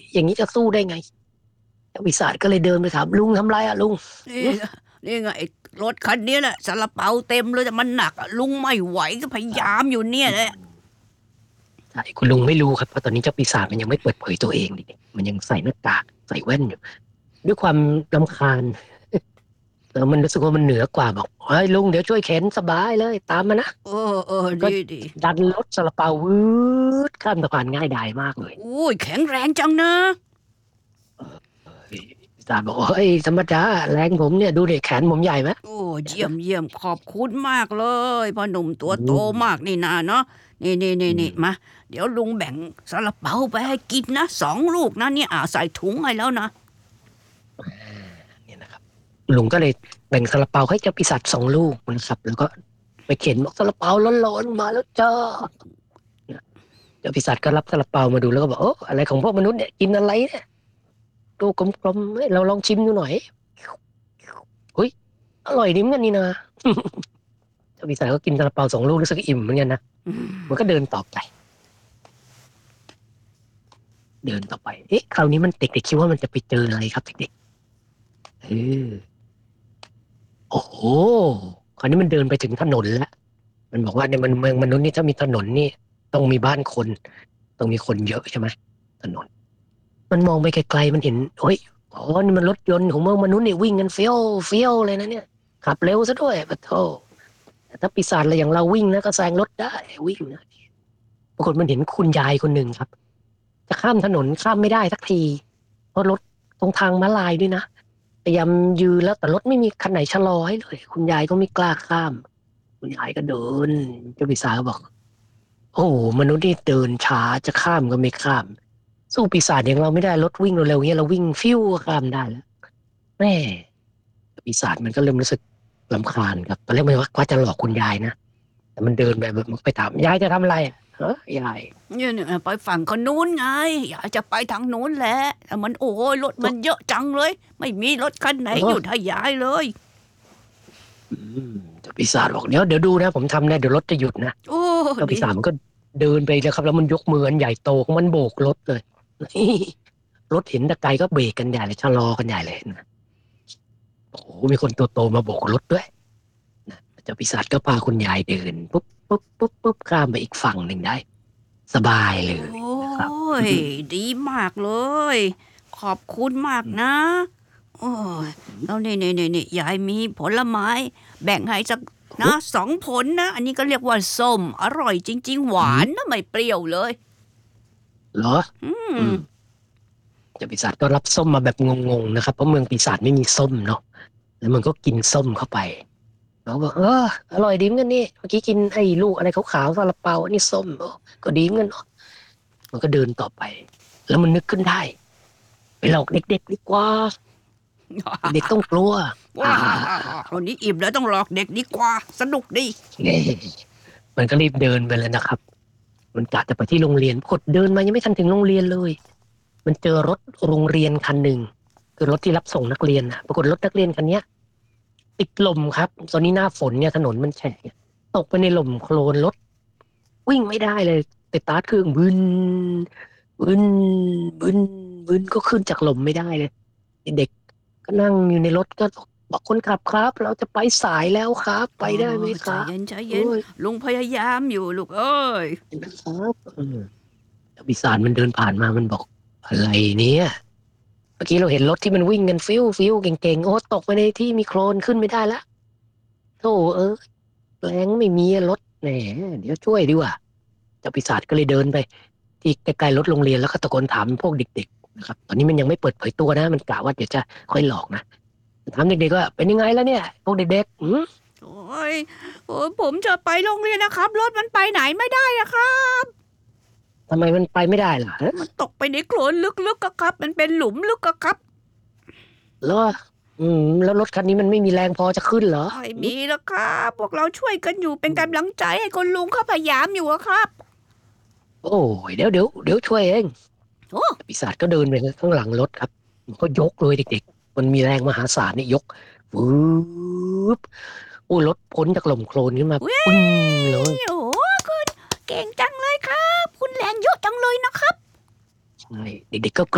อย่างนี้จะสู้ได้ไงเจ้าปีศาจก็เลยเดินไปถามลุงทำไรอะลุงนี่นี่ไงไอ้รถคันนี้แหละซาลาเปาเต็มเลยแต่มันหนักอะลุงไม่ไหวก็พยายามอยู่เนี่ยแหละใช่คุณลุงไม่รู้ครับเพราะตอนนี้เจ้าปีศาจมันยังไม่เปิดเผยตัวเองดิมันยังใส่หน้ากากใส่แว่นอยู่ด้วยความรำคาญแล้วมันรู้สึกว่ามันเหนือกว่าบอกเฮ้ยลุงเดี๋ยวช่วยเข็นสบายเลยตามมานะก็ดีดีดันรถซาลาเปาวืดข้ามสะพานง่ายดายมากเลยอุ้ยแข็งแรงจังนะปีศาจบอกว่าเฮ้ยธรรมดาแรงผมเนี่ยดูเด็กแขนผมใหญ่ไหมโอ้เยี่ยมเยี่ยมขอบคุณมากเลยพ่อหนุ่มตัวโตอืมมากนี่นาเนาะนี่อืมมาเดี๋ยวลุงแบ่งซาลาเปาไปให้กินนะ2 ลูกนะเนี่ยใส่ถุงให้แล้วนะเนี่ยนะครับลุงก็เลยแบ่งซาลาเปาให้เจ้าปีศาจ2 ลูกนะครับแล้วก็ไปเข็นบอกซาลาเปาร้อนๆมาแล้วจ้าเจ้าปีศาจก็รับซาลาเปามาดูแล้วก็บอกโอ้อะไรของพวกมนุษย์เนี่ยกินอะไรเนี่ยดูกลมๆเฮ้ยเราลองชิมดูหน่อยเฮ้ยอร่อยดีเหมือนกันนี่นะเจ้าปีศาจก็กินซาลาเปา2 ลูกรู้สึกอิ่มเหมือนกันนะอืมมันก็เดินต่อไปเดินต่อไปเอ๊ะคราวนี้มันเด็กๆคิดว่ามันจะไปเจออะไรครับเด็กๆเออโอ้โหคราวนี้มันเดินไปถึงถนนแล้ว มันบอกว่าในมันเมืองมนุษย์นี่ถ้ามีถนนนี่ต้องมีบ้านคนต้องมีคนเยอะใช่ไหมถนนมันมองไปไกลๆมันเห็นโอ้ยอ๋อนี่มันรถยนต์ของเมืองมนุษย์นี่วิ่งกันเฟี้ยวเฟี้ยวเลยนะเนี่ยขับเร็วซะด้วยปะโธแต่ถ้าปีศาจอะไรอย่างเราวิ่งนะก็แซงรถได้วิ่งนะปรากฏมันเห็นคุณยายคนหนึ่งครับจะข้ามถนนข้ามไม่ได้สักทีเพราะรถตรงทางม้าลายด้วยนะพยายามยืนแล้วแต่รถไม่มีคันไหนชะลอให้เลยคุณยายก็ไม่กล้าข้ามคุณยายก็เดินเจ้าปีศาจก็บอก โอ้โหมนุษย์นี่เดินช้าจะข้ามก็ไม่ข้ามสู้ปีศาจอย่างเราไม่ได้รถวิ่งเร็วๆเงี้ยเราวิ่งฟิวก็ข้ามได้แล้วแม่ปีศาจมันก็เริ่มรู้สึกรำคาญครับตอนแรกมันว่าจะหลอกคุณยายนะแต่มันเดินไปแบบมันไปถามยายจะทำอะไรอ่ะเฮ้ยยายเนี่ยไปฝั่งคนนู้นไงอยากจะไปทางนู้นแหละแต่มันโอ้ยรถก็มันเยอะจังเลยไม่มีรถคันไหนเออหยุดให้ย้ายเลยอืมแต่ปีศาจบอกเดี๋ยวดูนะผมทำนะเดี๋ยวรถจะหยุดนะโอ้แล้วปีดีศาจมันก็เดินไปแล้วครับแล้วมันยกมืออันใหญ่โตของมันโบกรถเลยรถเห็นแต่ไกลก็เบรกกันใหญ่เลยชะลอกันใหญ่เลยนะโอ้โหมีคนตัวโตมาโบกรถด้วย นะเจ้าปีศาจก็พาคุณยายเดินปุ๊บข้ามไปอีกฝั่งหนึ่งได้สบายเลโอ้ยนะครับยดีมากเลย ขอบคุณมากนะโอ้ยแล้วนี่ยายมีผลไม้แบ่งให้สักนะ2 ผลนะอันนี้ก็เรียกว่าส้มอร่อยจริงๆหวาอืมนนะไม่เปรี้ยวเลยเหรออือืมมเจ้าปีศาจก็รับส้มมาแบบงงๆนะครับเพราะเมืองปีศาจไม่มีส้มเนาะแล้วมันก็กินส้มเข้าไปแล้วบอกอร่อยดีเหมือนกันนี่เมื่อกี้กินไอ้ลูกอะไรขาวๆซาลาเปาอันนี้ส้มก็ดีเหมือนกันเนาะมันก็เดินต่อไปแล้วมันนึกขึ้นได้ไปหลอกเด็กๆดีกว่าเด็กๆต้องกลัวอ่าว้าววันนี้อิ่มแล้วต้องหลอกเด็กดีกว่าสนุกดีเย้มันก็รีบเดินไปเลยนะครับ มันกะจะไปที่โรงเรียนปรากฏเดินมายังไม่ทันถึงโรงเรียนเลย มันเจอรถโรงเรียนคันหนึ่งคือรถที่รับส่งนักเรียนนะปรากฏรถนักเรียนคันเนี้ยติดลมครับตอนนี้หน้าฝนเนี่ยถนนมันแฉะตกไปในลมโคลนรถวิ่งไม่ได้เลยสตาร์ทเครื่องบึนบึนบึนก็ขึ้นจากลมไม่ได้เลยเด็กก็นั่งอยู่ในรถก็บอกคนขับครับเราจะไปสายแล้วครับไปอ๋อได้ไหมคใจรับเย็นใจโอ้เย็นยลุงพยายามอยู่ลูกเอ้ยเห็นไหมครับแล้วปีศาจมันเดินผ่านมามันบอกอะไรเนี่ย เมื่อกี้เราเห็นรถที่มันวิ่งกันฟิวเก่งๆโอ้ตกไปในที่มีโคลนขึ้นไม่ได้ละโธ่แรงไม่มีอะรถแหมเดี๋ยวช่วยดีกว่าเจ้าปีศาจก็เลยเดินไปที่ใกล้ๆรถโรงเรียนแล้วก็ตะโกนถามพวกเด็กๆนะครับตอนนี้มันยังไม่เปิดเผยตัวนะมันกะว่าเดี๋ยวจะค่อยหลอกนะถามเด็กๆว่าเป็นยังไงแล้วเนี่ยพวกเด็กๆโอ้ยผมจะไปโรงเรียนนะครับรถมันไปไหนไม่ได้อะครับทำไมมันไปไม่ได้ล่ะฮะมันตกไปในโคลนลึกๆอะครับมันเป็นหลุมลึกอะครับแล้วแล้วรถคันนี้มันไม่มีแรงพอจะขึ้นเหรอไม่มีแล้วครับพวกเราช่วยกันอยู่เป็นกำลังใจให้คุณลุงเขาพยายามอยู่อะครับโอ้ยเดี๋ยวช่วยเองโอ้ปีศาจก็เดินไปข้างหลังรถครับมันก็ยกเลยเด็กๆมันมีแรงมหาศาลนี่ยกวืบ โอ้รถพ้นจากหล่มโคลนขึ้นมาเว้ปึ้งยเลยโอ้คุณเก่งจังเลยครับคุณแรงเยอะจังเลยนะครับใช่เด็กๆก็